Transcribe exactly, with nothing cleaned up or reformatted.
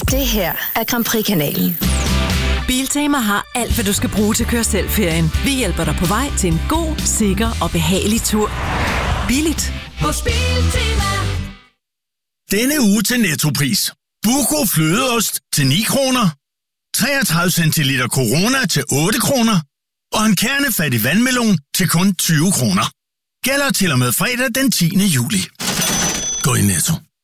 Det her er Grand Prix-kanalen. Biltema har alt, hvad du skal bruge til at køre selv-ferien. Vi hjælper dig på vej til en god, sikker og behagelig tur. Billigt hos Biltema. Denne uge til Nettopris. Buco flødeost til ni kroner. treogtredive centiliter Corona til otte kroner. Og en kernefattig vandmelon til kun tyve kroner. Gælder til og med fredag den tiende juli. Gå i Netto.